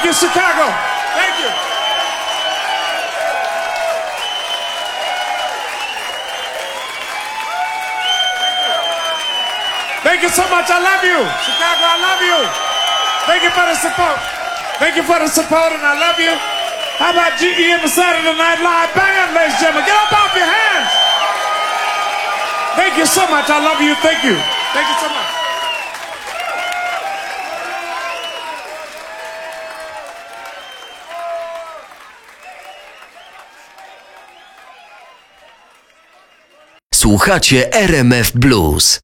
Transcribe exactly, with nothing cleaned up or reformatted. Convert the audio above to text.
Thank you, Chicago. Thank you. Thank you so much. I love you. Chicago, I love you. Thank you for the support. Thank you for the support, and I love you. How about G E and the Saturday Night Live Band, ladies and gentlemen? Get up off your hands. Thank you so much. I love you. Thank you. Thank you so much. Słuchacie R M F Blues.